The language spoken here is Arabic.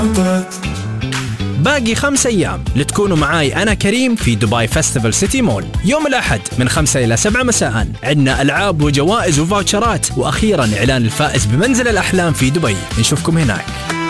باقي 5 أيام لتكونوا معاي أنا كريم في دبي فيستيفال سيتي مول يوم الأحد من 5 إلى 7 مساء. عندنا ألعاب وجوائز وفاوتشرات، وأخيرا إعلان الفائز بمنزل الأحلام في دبي. نشوفكم هناك.